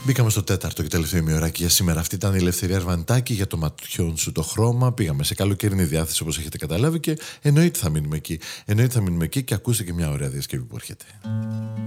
Μπήκαμε στο τέταρτο και τελευταίο ημιωράκι για σήμερα. Αυτή ήταν η Ελευθερία Αρβανιτάκη για το ματιόν σου το χρώμα. Πήγαμε σε καλοκαιρινή διάθεση, όπως έχετε καταλάβει, και εννοείται θα μείνουμε εκεί. Εννοείται θα μείνουμε εκεί και ακούστε και μια ωραία διασκευή που έρχεται.